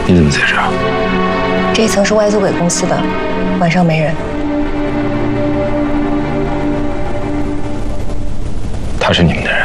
你怎么在这儿？ 这一层是外租给公司的，晚上没人。 他是你们的人。